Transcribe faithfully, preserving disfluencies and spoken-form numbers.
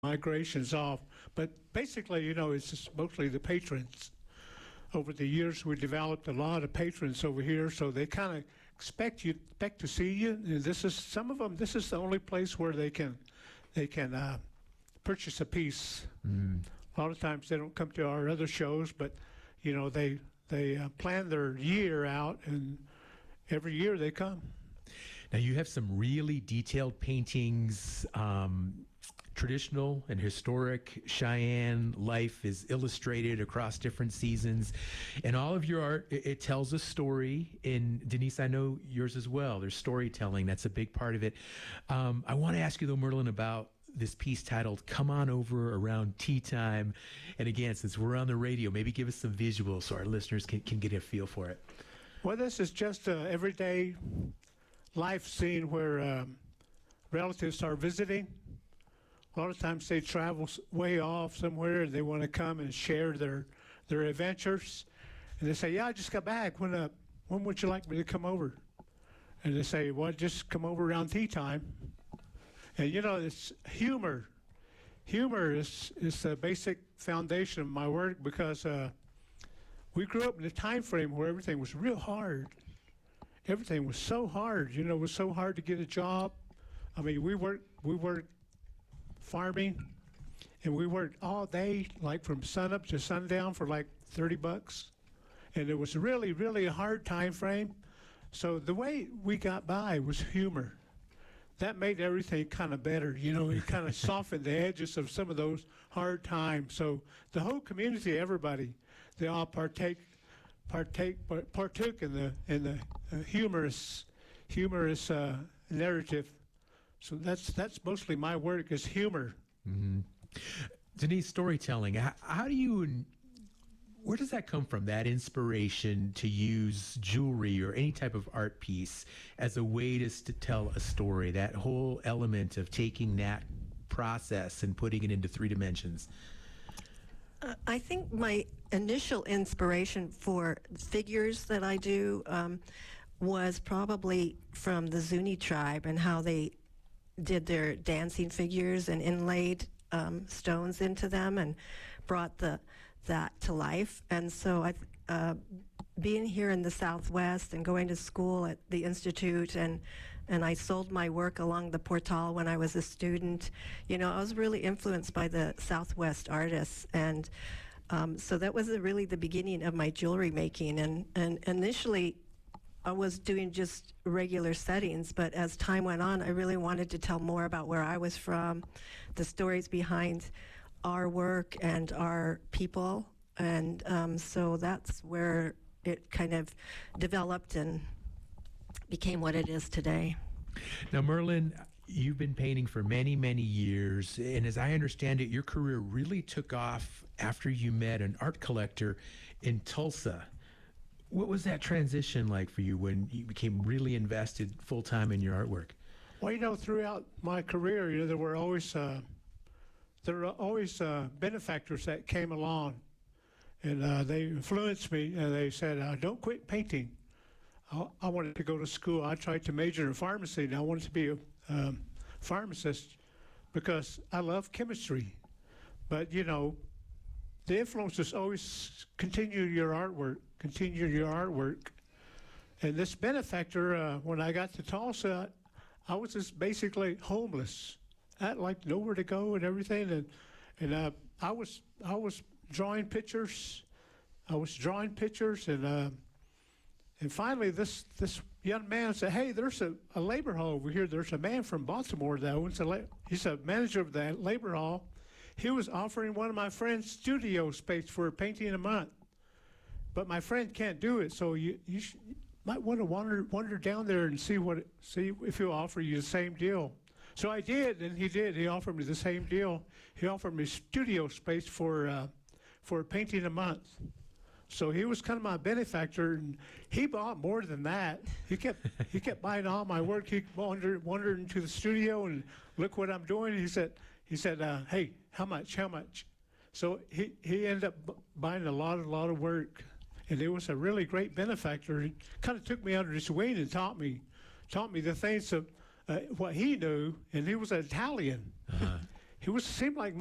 migrations off. But basically, you know, it's just mostly the patrons. Over the years, we developed a lot of patrons over here, so they kind of expect you expect to see you. And this is some of them. This is the only place where they can they can uh, purchase a piece. Mm. A lot of times they don't come to our other shows, but you know they they uh, plan their year out, and every year they come. Now you have some really detailed paintings. Um, Traditional and historic Cheyenne life is illustrated across different seasons. And all of your art, it, it tells a story. And Denise, I know yours as well. There's storytelling. That's a big part of it. Um, I want to ask you, though, Merlin, about this piece titled Come On Over Around Tea Time. And again, since we're on the radio, maybe give us some visuals so our listeners can, can get a feel for it. Well, this is just an everyday life scene where um, relatives are visiting. A lot of times they travel way off somewhere and they want to come and share their their adventures. And they say, yeah, I just got back. When uh, when would you like me to come over? And they say, well, just come over around tea time. And, you know, it's humor. Humor is, is the basic foundation of my work because uh, we grew up in a time frame where everything was real hard. Everything was so hard. You know, it was so hard to get a job. I mean, we worked, we worked farming, and we worked all day, like from sunup to sundown for like thirty bucks. And it was really, really a hard time frame. So the way we got by was humor. That made everything kind of better. You know, it kind of softened the edges of some of those hard times. So the whole community, everybody, they all partake, partake, partook in the in the uh, humorous, humorous uh, narrative. So that's that's mostly my work is humor. Mm-hmm. Denise, storytelling. How, how do you? Where does that come from? That inspiration to use jewelry or any type of art piece as a way to, to tell a story. That whole element of taking that process and putting it into three dimensions. Uh, I think my initial inspiration for figures that I do um, was probably from the Zuni tribe and how they did their dancing figures and inlaid um, stones into them and brought the that to life. And so I, uh, being here in the Southwest and going to school at the Institute, and and I sold my work along the Portal when I was a student. You know, I was really influenced by the Southwest artists, and um, so that was really the beginning of my jewelry making. And and initially, I was doing just regular settings, but as time went on, I really wanted to tell more about where I was from, the stories behind our work and our people, and um, so that's where it kind of developed and became what it is today. Now, Merlin, you've been painting for many, many years, and as I understand it, your career really took off after you met an art collector in Tulsa. What was that transition like for you when you became really invested full-time in your artwork? Well, you know, throughout my career, you know, there were always uh, there were always uh, benefactors that came along, and uh, they influenced me, and they said, uh, don't quit painting. I, I wanted to go to school. I tried to major in pharmacy, and I wanted to be a um, pharmacist because I love chemistry. But, you know, the influences always continue your artwork, continue your artwork. And this benefactor, uh, when I got to Tulsa, I was just basically homeless. I had like nowhere to go and everything. And and uh, I was I was drawing pictures. I was drawing pictures, and uh, and finally this this young man said, "Hey, there's a, a labor hall over here. There's a man from Baltimore that owns a la- he's a manager of that labor hall. He was offering one of my friends studio space for a painting a month, but my friend can't do it. So you you sh- might want to wander wander down there and see what it, see if he'll offer you the same deal." So I did, and he did. He offered me the same deal. He offered me studio space for uh, for a painting a month. So he was kind of my benefactor, and he bought more than that. He kept he kept buying all my work. He wandered wandered into the studio and look what I'm doing. He said he said, uh, "Hey, how much? How much?" So he he ended up b- buying a lot a lot of work, and it was a really great benefactor. He kind of took me under his wing and taught me taught me the things of uh, what he knew, and he was an Italian. Uh-huh. he was seemed like